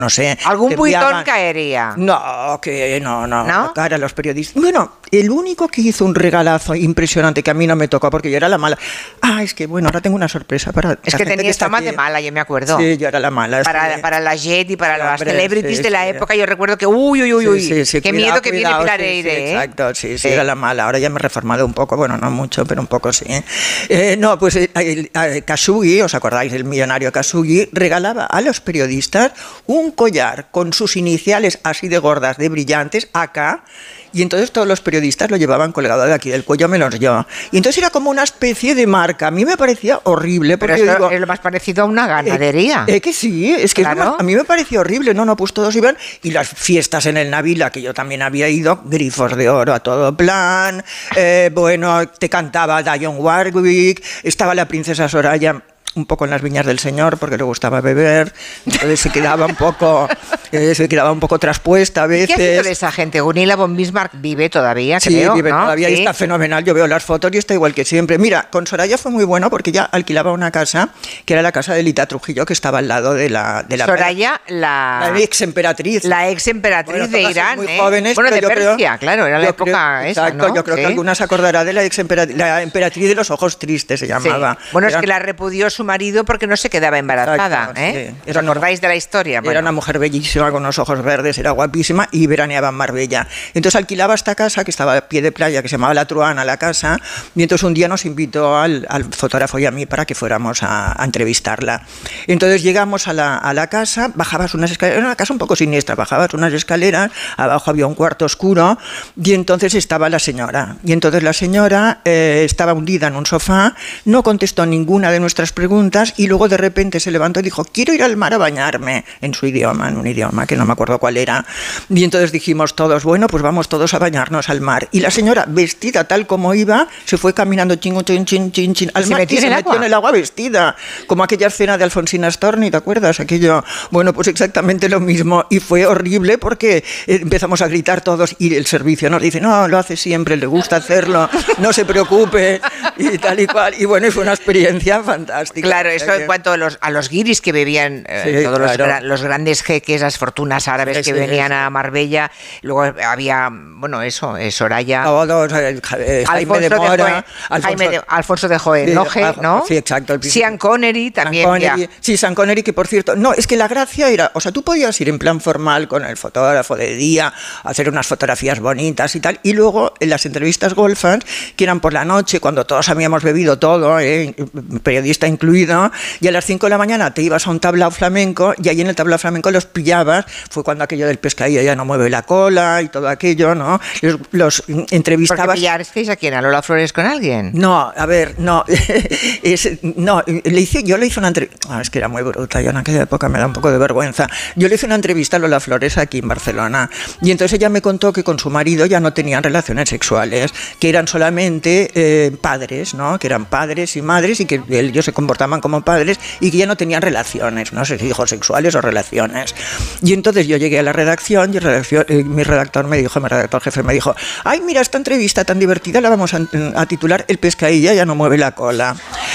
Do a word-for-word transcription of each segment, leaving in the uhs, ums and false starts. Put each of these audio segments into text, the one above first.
no sé. ¿Algún buitón caería? No, que no, no, ¿No? cara a los periodistas. Bueno, el único que hizo un regalazo impresionante que a mí no me tocó porque yo era la mala. Ah, es que bueno, ahora tengo una sorpresa para. Es que tenías fama de mala, yo me acuerdo. Sí, yo era la mala. Para, sí. para la Jet y para Sí, las hombre, celebrities sí, de la sí. época, yo recuerdo que uy, uy, uy, uy. Sí, sí, sí, qué cuidado, miedo que cuidado, viene Pilar sí, Eire, sí, ¿eh? Exacto, sí, sí, Sí. era la mala. Ahora ya me he reformado un poco, bueno, no mucho, pero un poco sí. Eh, no, pues eh, el, el Khashoggi, ¿os acordáis? El millonario Khashoggi regalaba a los periodistas un collar con sus iniciales así de gordas, de brillantes, acá, y entonces todos los periodistas lo llevaban colgado de aquí del cuello, menos yo. Y entonces era como una especie de marca. A mí me parecía horrible. Porque Pero esto digo, es lo más parecido a una ganadería. Eh, eh, que sí, es que Claro. es lo más- a mí me parecía horrible. No, no, pues todos iban. Y las fiestas en el Navila, que yo también había ido, grifos de oro a todo plan. Eh, bueno, te cantaba Dionne Warwick, estaba la princesa Soraya un poco en las viñas del señor porque le gustaba beber, entonces se quedaba un poco eh, se quedaba un poco traspuesta a ¿Y qué ha sido veces. de esa gente? Gunilla von Bismarck vive todavía, Sí, creo, vive ¿no? todavía y Sí. está fenomenal. Yo veo las fotos y está igual que siempre. Mira, con Soraya fue muy bueno porque ella alquilaba una casa que era la casa de Lita Trujillo, que estaba al lado de la de la Soraya, la, la ex emperatriz. la ex emperatriz Bueno, de todas Irán, muy ¿eh? jóvenes, bueno, de pero yo creo- Persia, claro, era la yo época creo- esa, exacto, ¿no? yo creo Sí. que alguna se acordará de la ex emperatriz, la emperatriz de los ojos tristes se Sí. llamaba. Bueno, es Era- que la repudió su marido porque no se quedaba embarazada, Exacto, ¿eh? sí. ¿Os acordáis de la historia? Era Bueno. una mujer bellísima con unos ojos verdes, era guapísima y veraneaba en Marbella. Entonces alquilaba esta casa que estaba a pie de playa, que se llamaba La Truana, la casa, y entonces un día nos invitó al, al fotógrafo y a mí para que fuéramos a, a entrevistarla. Entonces llegamos a la, a la casa, bajabas unas escaleras, era una casa un poco siniestra, bajabas unas escaleras, abajo había un cuarto oscuro y entonces estaba la señora. Y entonces la señora eh, estaba hundida en un sofá, no contestó ninguna de nuestras preguntas y luego de repente se levantó y dijo, quiero ir al mar a bañarme, en su idioma, en un idioma que no me acuerdo cuál era. Y entonces dijimos todos, bueno, pues vamos todos a bañarnos al mar. Y la señora, vestida tal como iba, se fue caminando chin, chin, chin, chin, chin, al ¿Se mar metió y en se el metió agua? en el agua vestida, como aquella escena de Alfonsina Storni, ¿te acuerdas? Aquello, bueno, pues exactamente lo mismo. Y fue horrible porque empezamos a gritar todos y el servicio nos dice, no, lo hace siempre, le gusta hacerlo, no se preocupe, y tal y cual. Y bueno, y fue una experiencia fantástica. Claro, O sea esto que- en cuanto a los, a los guiris que bebían, eh, Sí, todos los, claro. gra- los grandes jeques, las fortunas árabes Sí, que sí, venían sí. a Marbella, luego había, bueno, eso, eh, Soraya, Todos, eh, Ja- eh, Jaime de Alfonso Mora, Joe- Alfonso, Jaime de, Alfonso de Sí, Hohenlohe, ah, ¿no? sí, exacto, el príncipe. Sean Connery también. Sean Connery, ya. sí, Sean Connery, que por cierto, no, es que la gracia era, o sea, tú podías ir en plan formal con el fotógrafo de día, hacer unas fotografías bonitas y tal, y luego en las entrevistas golfas, que eran por la noche, cuando todos habíamos bebido todo, eh, periodista incluido, y a las cinco de la mañana te ibas a un tablao flamenco, y ahí en el tablao flamenco los pillabas, fue cuando aquello del pescadillo ya no mueve la cola y todo aquello, ¿no? Los, los ¿Por qué entrevistabas... pillasteis a quién? ¿A Lola Flores con alguien? No, a ver, no, es, no, le hice, yo le hice una entrevista, ah, es que era muy bruta, yo en aquella época me da un poco de vergüenza, yo le hice una entrevista a Lola Flores aquí en Barcelona, y entonces ella me contó que con su marido ya no tenían relaciones sexuales, que eran solamente eh, padres, ¿no? Que eran padres y madres y que ellos se comportaban como padres y que ya no tenían relaciones, no sé si hijos sexuales o relaciones. Y entonces yo llegué a la redacción y el redacción, eh, mi redactor me dijo, mi redactor jefe me dijo, ay, mira, esta entrevista tan divertida la vamos a, a titular El pescadilla ya no mueve la cola.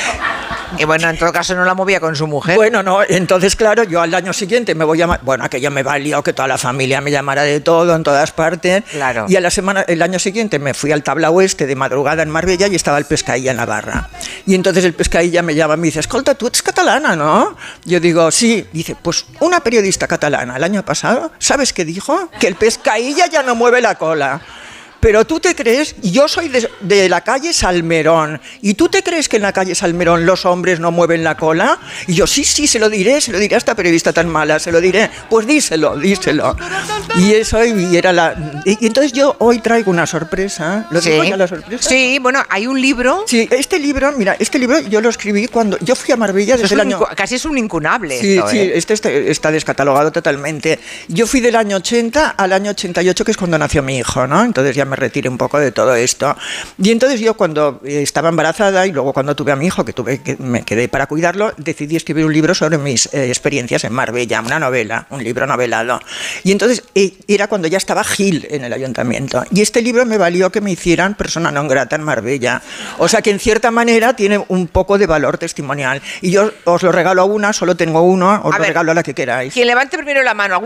Y bueno, en todo caso no la movía con su mujer. Bueno, no, entonces claro, yo al año siguiente me voy a llamar, bueno, aquello me valió que toda la familia me llamara de todo, en todas partes. Claro. Y a la semana, el año siguiente me fui al Tabla Oeste de madrugada en Marbella y estaba el pescadilla en la barra. Y entonces el pescadilla me llama y me dice, escolta, tú eres catalana, ¿no? Yo digo, sí. Dice, pues una periodista catalana el año pasado, ¿sabes qué dijo? Que el pescadilla ya no mueve la cola. Pero tú te crees, yo soy de, de la calle Salmerón, ¿y tú te crees que en la calle Salmerón los hombres no mueven la cola? Y yo, sí, sí, se lo diré, se lo diré a esta periodista tan mala, se lo diré. Pues díselo, díselo. Y eso, y era la... Y, y entonces yo hoy traigo una sorpresa. ¿Lo Sí. digo ya la sorpresa? Sí, bueno, hay un libro. Sí, este libro, mira, este libro yo lo escribí cuando... Yo fui a Marbella Eso desde es el un año... incu- casi es un incunable. Sí, esto, sí, ¿eh? este está, está descatalogado totalmente. Yo fui del año ochenta al año ochenta y ocho, que es cuando nació mi hijo, ¿no? Entonces ya me me retire un poco de todo esto. Y entonces yo cuando estaba embarazada y luego cuando tuve a mi hijo, que tuve que me quedé para cuidarlo, decidí escribir un libro sobre mis eh, experiencias en Marbella, una novela, un libro novelado. Y entonces eh, era cuando ya estaba Gil en el ayuntamiento. Y este libro me valió que me hicieran persona non grata en Marbella. O sea que en cierta manera tiene un poco de valor testimonial. Y yo os lo regalo a una, solo tengo uno, os a lo ver, regalo a la que queráis. Quien levante primero la mano.